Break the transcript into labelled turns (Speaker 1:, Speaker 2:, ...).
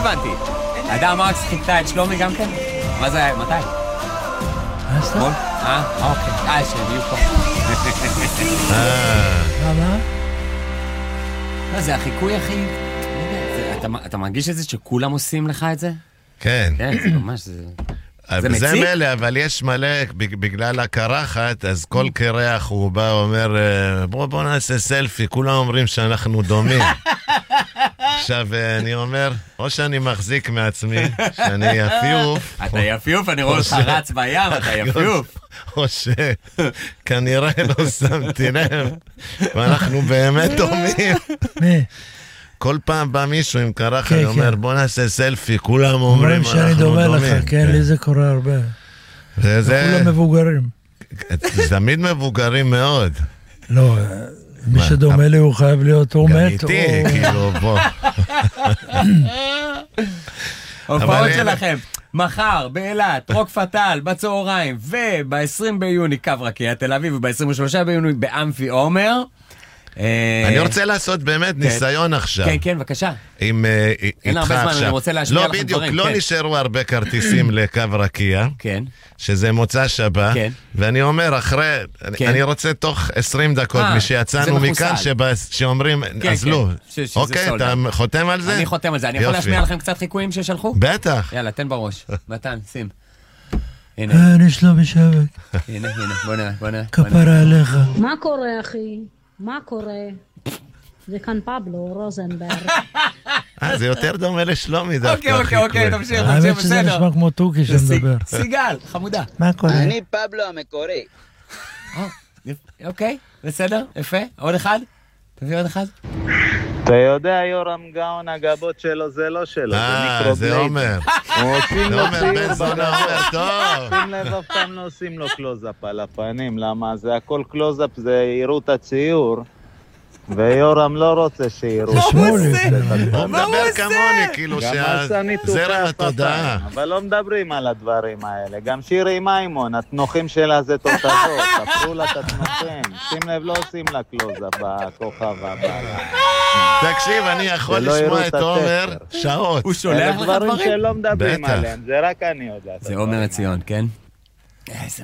Speaker 1: הבנתי. אדם מרקס חיכתה את שלומי גם כן? מה זה היה? מתי?
Speaker 2: אוקיי.
Speaker 1: שהם יהיו פה.
Speaker 2: מה?
Speaker 1: זה החיקוי הכי... אתה מרגיש את זה שכולם עושים לך את זה?
Speaker 3: כן.
Speaker 1: כן, זה ממש... זה
Speaker 3: זה
Speaker 1: מציק?
Speaker 3: מלא, אבל יש מלא, בגלל הקרחת, אז כל קרח הוא בא ואומר, בוא נעשה סלפי, כולם אומרים שאנחנו דומים. עכשיו אני אומר, או שאני מחזיק מעצמי, שאני יפיוף.
Speaker 1: אתה יפיוף, אני רואה אותך רץ בים, אתה יפיוף.
Speaker 3: או שכנראה לא שמתי לב, ואנחנו באמת דומים. כל פעם בא מישהו עם קרחת, אני אומר, בוא נעשה סלפי, כולם אומרים, אנחנו דומים.
Speaker 2: שאני דומה לך, כן, לי זה קורה הרבה. כולם מבוגרים.
Speaker 3: תמיד מבוגרים מאוד.
Speaker 2: לא, מי שדומה לי הוא חייב להיות הוא מת.
Speaker 3: גם איתי, כאילו, בוא.
Speaker 1: הופעות שלכם, מחר, באילת, רוק פטל, בצהריים, וב-20 ביוני קו רקיע תל אביב, וב-23 ביוני באמפי עומר.
Speaker 3: אני רוצה לעשות באמת ניסיון עכשיו.
Speaker 1: כן, כן, בבקשה.
Speaker 3: אין
Speaker 1: הרבה זמן, אני רוצה להשמיע לכם דברים.
Speaker 3: לא, בדיוק, לא נשארו הרבה כרטיסים לקו רקיע.
Speaker 1: כן.
Speaker 3: שזה מוצא שבת.
Speaker 1: כן.
Speaker 3: ואני אומר, אחרי, אני רוצה תוך 20 דקות, משיצאנו מכאן, שאומרים, אז לא. אוקיי, אתה חותם על זה?
Speaker 1: אני חותם על זה. אני יכול להשמיע לכם קצת חיקויים ששלחו?
Speaker 3: בטח.
Speaker 1: יאללה, תן בראש. מתן, שים.
Speaker 2: אני שלומי שבק.
Speaker 1: הנה, בוא נראה.
Speaker 2: כפרה עליך.
Speaker 4: מה קורה, אחי? מה קורה? זה כאן פבלו רוזנברג.
Speaker 3: זה יותר דומה לשלומי דווקא.
Speaker 1: אוקיי, תמשיך,
Speaker 2: האמת שזה
Speaker 1: בסדר.
Speaker 2: נשמע כמו טורקי שמדבר.
Speaker 1: סיגל, חמודה.
Speaker 2: מה קורה?
Speaker 5: אני פבלו המקורי.
Speaker 1: אוקיי, בסדר, יפה. עוד אחד? תביא עוד אחד.
Speaker 5: אתה יודע, יורם גאון, הגבות שלו זה לא שלו, זה מיקרובלייד.
Speaker 3: זה אומר.
Speaker 5: הוא עושים לו
Speaker 3: אומר, בן זונה אומר, טוב.
Speaker 5: שים לב, אף פעם לא עושים לו קלוזאפ על הפנים, למה? זה הכל קלוזאפ, זה יראו את הציור, ויורם לא רוצה שיראו.
Speaker 2: תשמעו לי.
Speaker 3: הוא מדבר כמוני, כאילו שהזרם התודעה.
Speaker 5: אבל לא מדברים על הדברים האלה. גם שירי מימון, התנוחים שלה זה תותזות, תפרו לה את התנוחים. שים לב, לא עושים לה קלוזאפ בכוכב הבא.
Speaker 3: תקשיב, אני יכול לשמוע את עומר שעות.
Speaker 1: הוא שולח לך
Speaker 5: דברים
Speaker 1: דברים?
Speaker 5: שלא מדברים עליהם, זה רק אני יודע.
Speaker 1: זה עומר עציון, כן? איזה